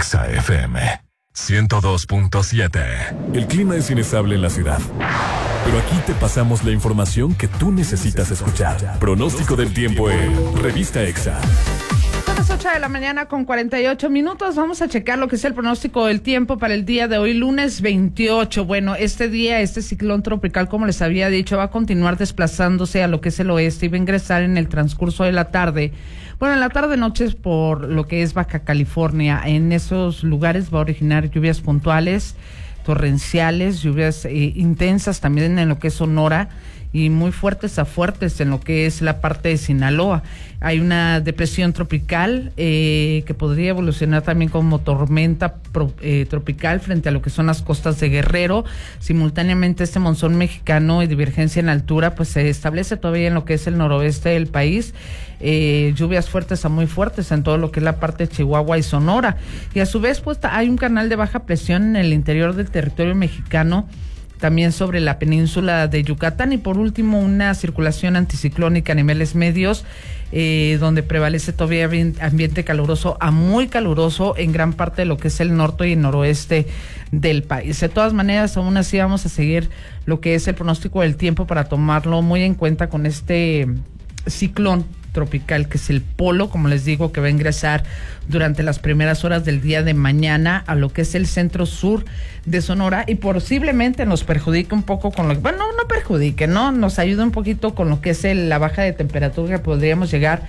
Exa FM 102.7. El clima es inestable en la ciudad, pero aquí te pasamos la información que tú necesitas escuchar. Pronóstico del tiempo en Revista Exa. Son las 8 de la mañana con 48 minutos. Vamos a checar lo que es el pronóstico del tiempo para el día de hoy, lunes 28. Bueno, este día, este ciclón tropical, como les había dicho, va a continuar desplazándose a lo que es el oeste y va a ingresar en el transcurso de la tarde. Bueno, en la tarde-noche por lo que es Baja California. En esos lugares va a originar lluvias puntuales, torrenciales, lluvias intensas también en lo que es Sonora y muy fuertes a fuertes en lo que es la parte de Sinaloa. Hay una depresión tropical que podría evolucionar también como tormenta tropical frente a lo que son las costas de Guerrero. Simultáneamente este monzón mexicano y divergencia en altura pues se establece todavía en lo que es el noroeste del país. Lluvias fuertes a muy fuertes en todo lo que es la parte de Chihuahua y Sonora. Y a su vez pues hay un canal de baja presión en el interior del territorio mexicano, también sobre la península de Yucatán, y por último una circulación anticiclónica a niveles medios, donde prevalece todavía ambiente caluroso a muy caluroso en gran parte de lo que es el norte y el noroeste del país. De todas maneras, aún así vamos a seguir lo que es el pronóstico del tiempo para tomarlo muy en cuenta con este ciclón tropical, que es el polo, como les digo, que va a ingresar durante las primeras horas del día de mañana a lo que es el centro sur de Sonora y posiblemente nos perjudique un poco con lo que, bueno, no perjudique, ¿no? Nos ayuda un poquito con lo que es la baja de temperatura, que podríamos llegar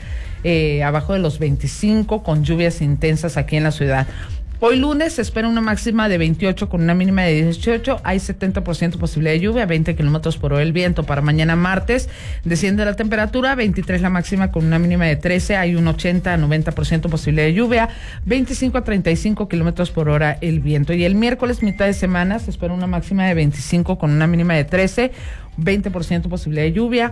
abajo de los 25 con lluvias intensas aquí en la ciudad. Hoy lunes se espera una máxima de 28 con una mínima de 18. Hay 70% posibilidad de lluvia, 20 kilómetros por hora el viento. Para mañana martes desciende la temperatura, 23 la máxima con una mínima de 13. Hay un 80 a 90% posibilidad de lluvia, 25 a 35 kilómetros por hora el viento. Y el miércoles, mitad de semana, se espera una máxima de 25 con una mínima de 13, 20% posibilidad de lluvia,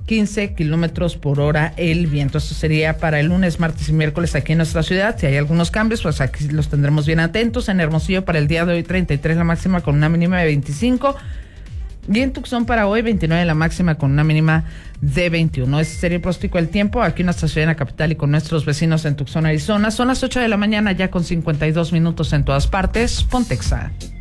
15 kilómetros por hora el viento. Esto sería para el lunes, martes y miércoles aquí en nuestra ciudad. Si hay algunos cambios, pues aquí los tendremos bien atentos. En Hermosillo para el día de hoy 33 la máxima con una mínima de 25. Y en Tucson para hoy 29 la máxima con una mínima de 21. Ese sería el pronóstico del tiempo aquí en nuestra ciudad, en la capital, y con nuestros vecinos en Tucson, Arizona. Son las 8 de la mañana ya con 52 minutos en todas partes. Ponte Exa.